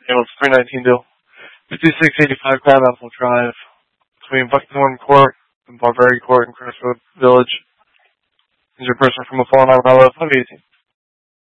It's 319 deal. 5685 Crabapple Drive, between Buckingham Court and Barbary Court in Crestwood Village. Is your person from the phone on 518?